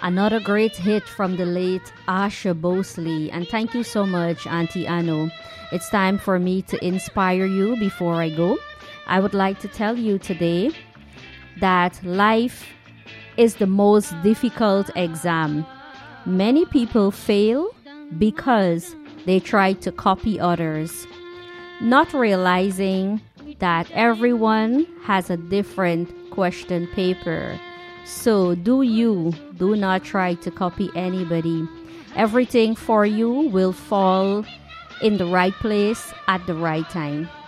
Another great hit from the late Asha Bosley. And thank you so much, Auntie Ano. It's time for me to inspire you before I go. I would like to tell you today that life is the most difficult exam. Many people fail because they try to copy others, not realizing that everyone has a different question paper. So do not try to copy anybody. Everything for you will fall in the right place at the right time.